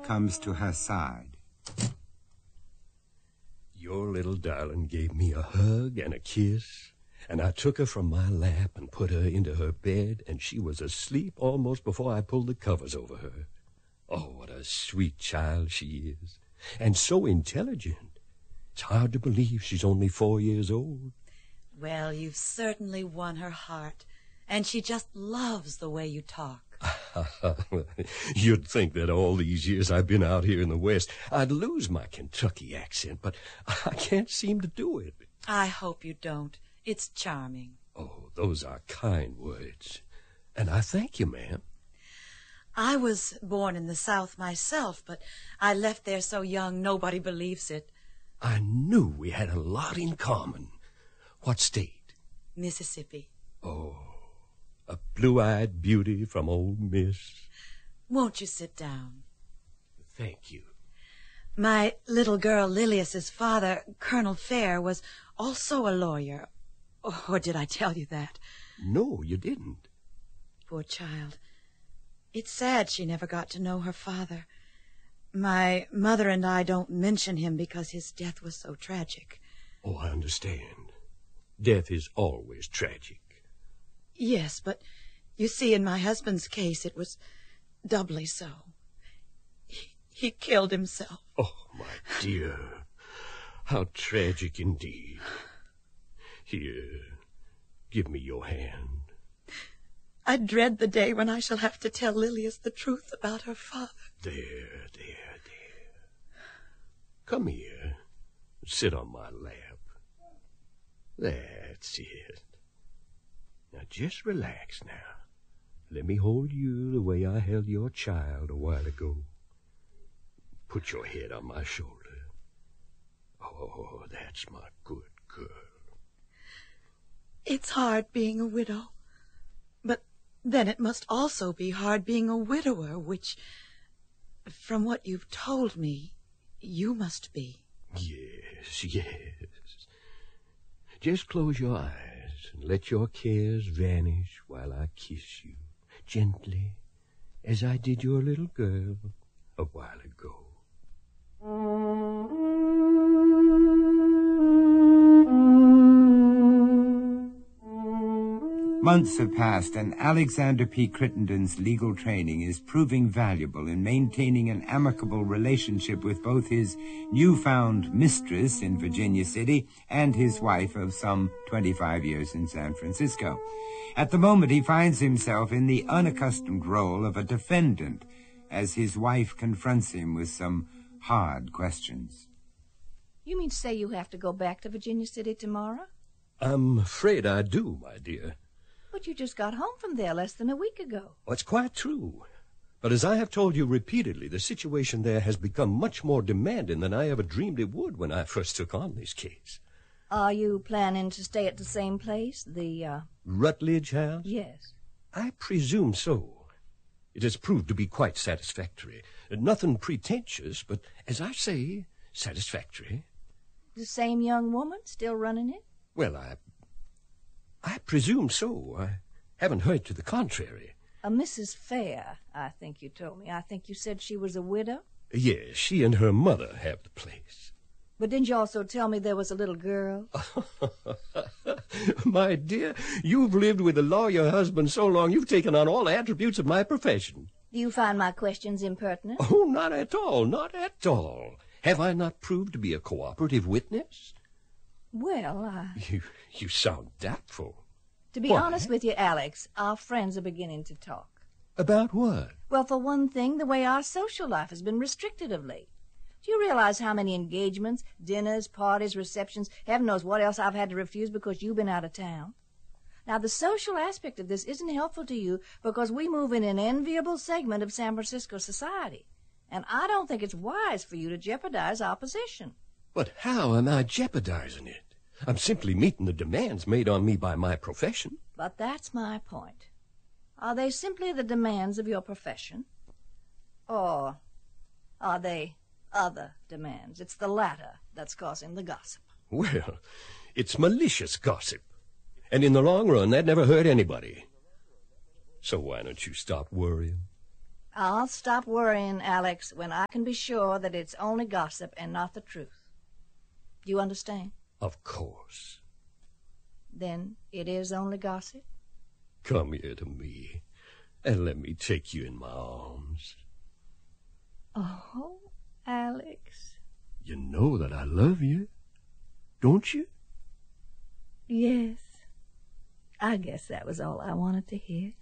comes to her side. Your little darling gave me a hug and a kiss, and I took her from my lap and put her into her bed, and she was asleep almost before I pulled the covers over her. Oh, what a sweet child she is, and so intelligent. It's hard to believe she's only 4 years old. Well, you've certainly won her heart, and she just loves the way you talk. You'd think that all these years I've been out here in the West, I'd lose my Kentucky accent, but I can't seem to do it. I hope you don't. It's charming. Oh, those are kind words, and I thank you, ma'am. I was born in the South myself, but I left there so young nobody believes it. I knew we had a lot in common. What state? Mississippi. Oh, a blue-eyed beauty from Ole Miss. Won't you sit down? Thank you. My little girl Lilius's father, Colonel Fair, was also a lawyer. Or did I tell you that? No, you didn't. Poor child. It's sad she never got to know her father. My mother and I don't mention him because his death was so tragic. Oh, I understand. Death is always tragic. Yes, but you see, in my husband's case, it was doubly so. He killed himself. Oh, my dear. How tragic indeed. Here, give me your hand. I dread the day when I shall have to tell Lilius the truth about her father. There. Come here. Sit on my lap. That's it. Now, just relax now. Let me hold you the way I held your child a while ago. Put your head on my shoulder. Oh, that's my good girl. It's hard being a widow. But then it must also be hard being a widower, which, from what you've told me, you must be. Yes. Just close your eyes and let your cares vanish while I kiss you, gently, as I did your little girl a while ago. Months have passed, and Alexander P. Crittenden's legal training is proving valuable in maintaining an amicable relationship with both his newfound mistress in Virginia City and his wife of some 25 years in San Francisco. At the moment, he finds himself in the unaccustomed role of a defendant as his wife confronts him with some hard questions. You mean to say you have to go back to Virginia City tomorrow? I'm afraid I do, my dear. But you just got home from there less than a week ago. Well, it's quite true. But as I have told you repeatedly, the situation there has become much more demanding than I ever dreamed it would when I first took on this case. Are you planning to stay at the same place, the, Rutledge House? Yes. I presume so. It has proved to be quite satisfactory. Nothing pretentious, but, as I say, satisfactory. The same young woman still running it? Well, I presume so. I haven't heard to the contrary. Mrs. Fair, I think you told me. I think you said she was a widow? Yes, she and her mother have the place. But didn't you also tell me there was a little girl? My dear, you've lived with a lawyer husband so long you've taken on all the attributes of my profession. Do you find my questions impertinent? Oh, not at all, not at all. Have I not proved to be a cooperative witness? Well, You sound doubtful. To be honest with you, Alex, our friends are beginning to talk. About what? Well, for one thing, the way our social life has been restricted of late. Do you realize how many engagements, dinners, parties, receptions, heaven knows what else I've had to refuse because you've been out of town? Now, the social aspect of this isn't helpful to you because we move in an enviable segment of San Francisco society, and I don't think it's wise for you to jeopardize our position. But how am I jeopardizing it? I'm simply meeting the demands made on me by my profession. But that's my point. Are they simply the demands of your profession? Or are they other demands? It's the latter that's causing the gossip. Well, it's malicious gossip. And in the long run, that never hurt anybody. So why don't you stop worrying? I'll stop worrying, Alex, when I can be sure that it's only gossip and not the truth. Do you understand? Of course. Then it is only gossip? Come here to me, and let me take you in my arms. Oh, Alex. You know that I love you, don't you? Yes. I guess that was all I wanted to hear.